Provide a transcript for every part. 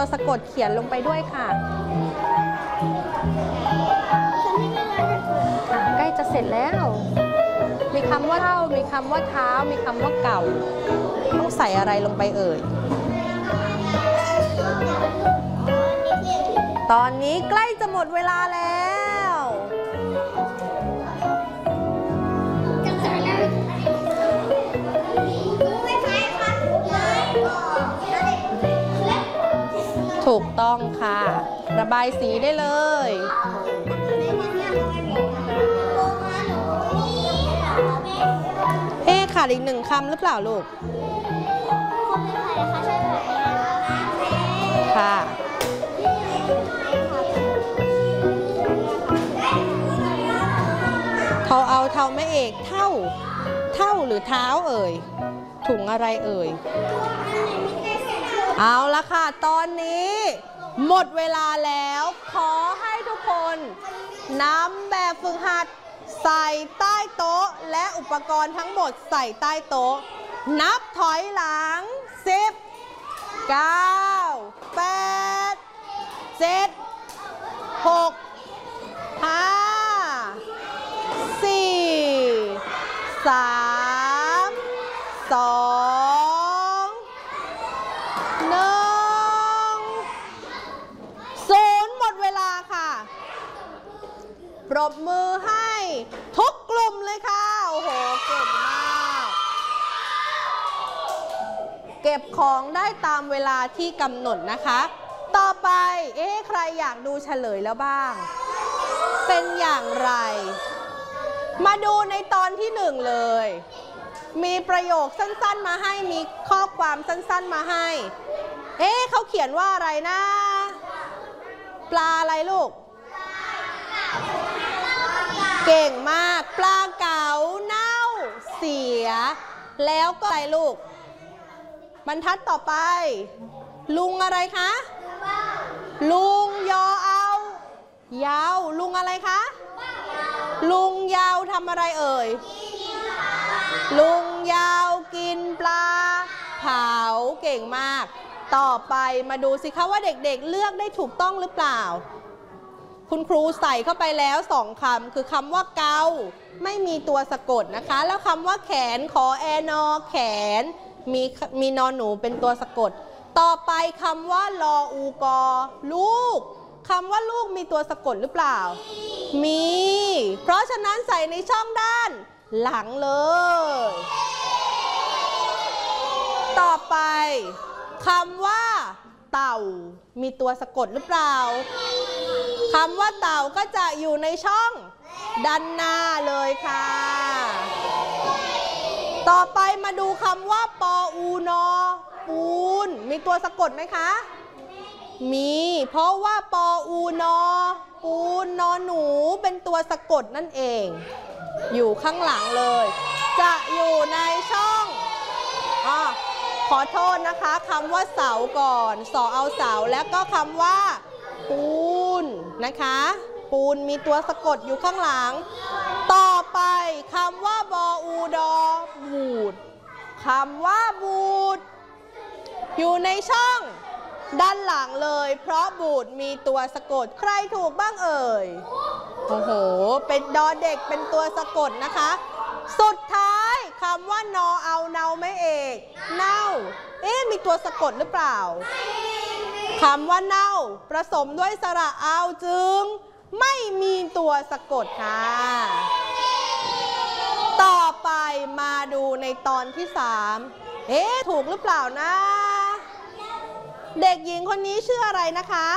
สะกดเขียนลงไปด้วยค่ะใกล้จะเสร็จแล้วมีคำว่าเท่ามีคำว่าเท้ามีคำว่าเก่าต้องใส่อะไรลงไปเอ่ยตอนนี้ใกล้จะหมดเวลาแล้วถูกต้องค่ะระบายสีได้เลยขาดอีกหนึ่งคำหรือเปล่าลูกค่ะเขาเอาเท่าแม่เอกเท่าหรือเท้าเอ่ยถุงอะไรเอ่ยเอาละค่ะตอนนี้หมดเวลาแล้วขอให้ทุกคนนำแบบฝึกหัดใส่ใต้โต๊ะและอุปกรณ์ทั้งหมดใส่ใต้โต๊ะนับถอยหลัง10 9 8 7 6 5 4 3 2 1 0หมดเวลาค่ะปรบมือให้ทุกกลุ่มเลยค่ะโอ้โหเก่งมากเก็บของได้ตามเวลาที่กำหนดนะคะต่อไปใครอยากดูเฉลยแล้วบ้างเป็นอย่างไรมาดูในตอนที่1เลยมีประโยคสั้นๆมาให้มีข้อความสั้นๆมาให้เขาเขียนว่าอะไรนะปลาอะไรลูกเก่งมากปลาเก๋าเน่าเสียแล้วก็อะไรลูกบรรทัดต่อไปลุงอะไรคะลุงยอเอายาวลุงอะไรคะลุงยาวทำอะไรเอ่ยลุงยาวกินปลาเผาเก่งมากต่อไปมาดูสิคะว่าเด็กๆเลือกได้ถูกต้องหรือเปล่าคุณครูใส่เข้าไปแล้ว2คำคือคำว่าเกาไม่มีตัวสะกดนะคะแล้วคำว่าแขนขอแอนอแขนมีนอนหนูเป็นตัวสะกดต่อไปคำว่าลออูกอลูกคำว่าลูกมีตัวสะกดหรือเปล่ามีเพราะฉะนั้นใส่ในช่องด้านหลังเลยต่อไปคำว่าเต่ามีตัวสะกดหรือเปล่าคำว่าเต่าก็จะอยู่ในช่องด้านหน้าเลยค่ะต่อไปมาดูคำว่าปออูนอปูนมีตัวสะกดไหมคะมีเพราะว่าปออูนอปูนนอหนูเป็นตัวสะกดนั่นเองอยู่ข้างหลังเลยจะอยู่ในช่องขอโทษนะคะคำว่าเสาก่อนสอเอาเสาแล้วก็คำว่าปูนนะคะปูนมีตัวสะกดอยู่ข้างหลังต่อไปคำว่าบออูดอบูดคำว่าบูดอยู่ในช่องด้านหลังเลยเพราะบูดมีตัวสะกดใครถูกบ้างเอ่ยโอ้โหเป็นดอเด็กเป็นตัวสะกดนะคะสุดท้ายคำว่านอเอาเนาไม่เอกเน่ามีตัวสะกดหรือเปล่าคำว่าเน่าผสมด้วยสระเอาจึงไม่มีตัวสะกดค่ะต่อไปมาดูในตอนที่3ถูกหรือเปล่านะเด็กหญิงคนนี้ชื่ออะไรนะคะ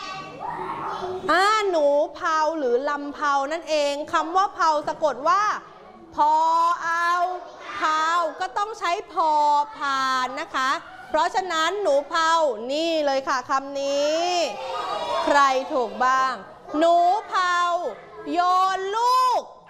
หนูเผาหรือลำเผานั่นเองคำว่าเผาสะกดว่าพอเอาเผาก็ต้องใช้พอพานนะคะเพราะฉะนั้นหนูเผานี่เลยค่ะคำนี้ใครถูกบ้างหนูเผาโยนลูก